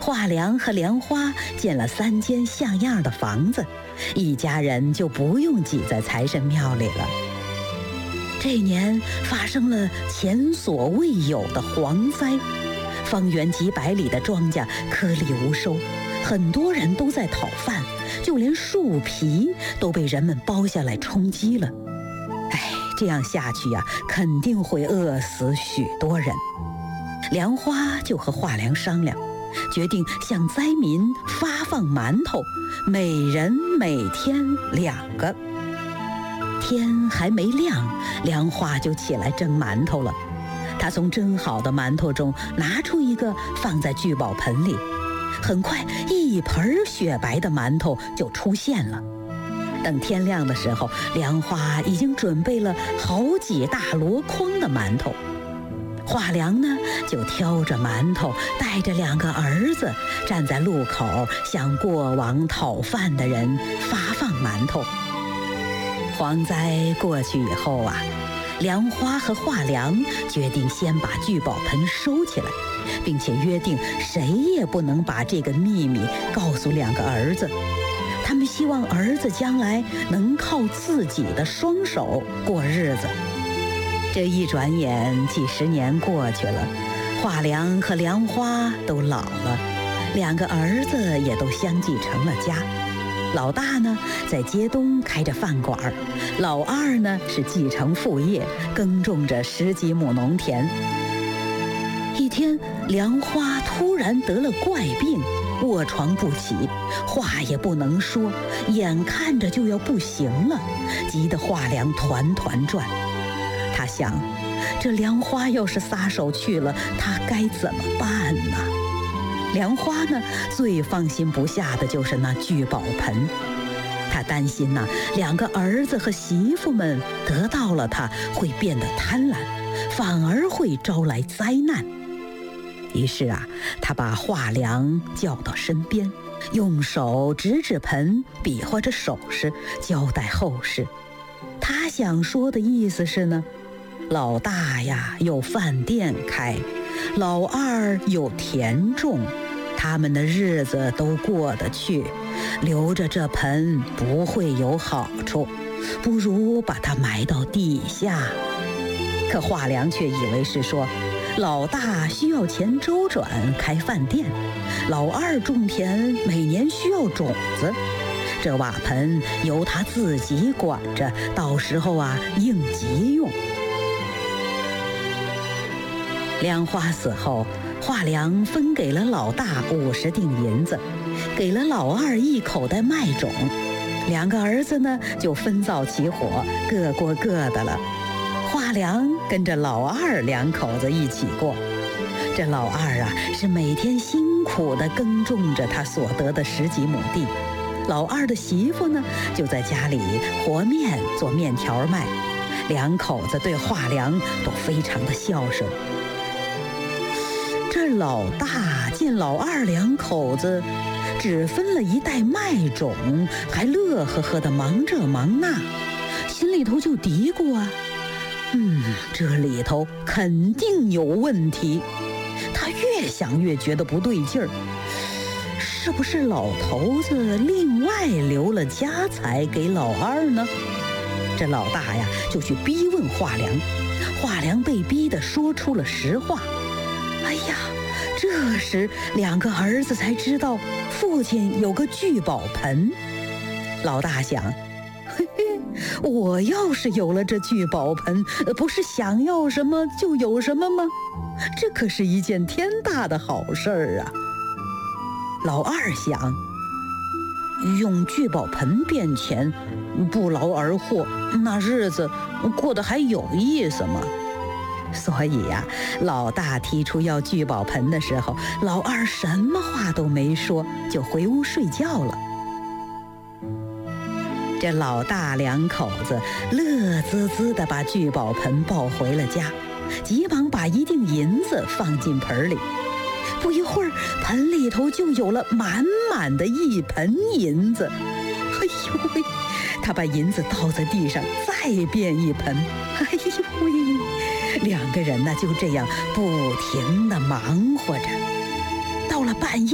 华良和莲花建了3间像样的房子，一家人就不用挤在财神庙里了。这年发生了前所未有的蝗灾，方圆几百里的庄稼颗粒无收，很多人都在讨饭，就连树皮都被人们剥下来充饥了。这样下去呀，肯定会饿死许多人。莲花就和华良商量，决定向灾民发放馒头，每人每天2个。天还没亮，莲花就起来蒸馒头了。他从蒸好的馒头中拿出一个，放在聚宝盆里。很快，一盆雪白的馒头就出现了。等天亮的时候，莲花已经准备了好几大箩筐的馒头。华良呢，就挑着馒头，带着2个儿子，站在路口，向过往讨饭的人发放馒头。蝗灾过去以后啊，莲花和华良决定先把聚宝盆收起来，并且约定谁也不能把这个秘密告诉2个儿子。他们希望儿子将来能靠自己的双手过日子。这一转眼几十年过去了，华良和莲花都老了，2个儿子也都相继成了家。老大呢，在街东开着饭馆，老二呢是继承父业，耕种着10几亩农田。一天，莲花突然得了怪病，卧床不起，话也不能说，眼看着就要不行了，急得华良团团转。他想，这莲花要是撒手去了，他该怎么办呢？莲花呢，最放心不下的就是那聚宝盆。他担心2个儿子和媳妇们得到了它，会变得贪婪，反而会招来灾难。于是他把华良叫到身边，用手指指盆，比划着手势，交代后事。他想说的意思是呢，老大呀有饭店开，老二有田种，他们的日子都过得去，留着这盆不会有好处，不如把它埋到地下。可华良却以为是说，老大需要钱周转开饭店，老二种田每年需要种子，这瓦盆由他自己管着，到时候应急用。莲花死后，华良分给了老大50锭银子，给了老二1口袋麦种，2个儿子呢就分灶起火，各过各的了。华良跟着老二2口子一起过。这老二是每天辛苦地耕种着他所得的10几亩地，老二的媳妇呢就在家里和面做面条卖。2口子对华良都非常的孝顺。这老大见老二2口子只分了1袋麦种，还乐呵呵地忙这忙那，心里头就嘀咕这里头肯定有问题。他越想越觉得不对劲儿，是不是老头子另外留了家财给老二呢？这老大就去逼问华良，华良被逼得说出了实话。这时2个儿子才知道父亲有个聚宝盆。老大想，我要是有了这聚宝盆，不是想要什么就有什么吗？这可是一件天大的好事儿啊！老二想，用聚宝盆变钱，不劳而获，那日子过得还有意思吗？所以老大提出要聚宝盆的时候，老二什么话都没说，就回屋睡觉了。这老大2口子乐滋滋地把聚宝盆抱回了家，急忙把1锭银子放进盆里。不一会儿，盆里头就有了满满的1盆银子。他把银子倒在地上，再变1盆。2个人就这样不停地忙活着。到了半夜，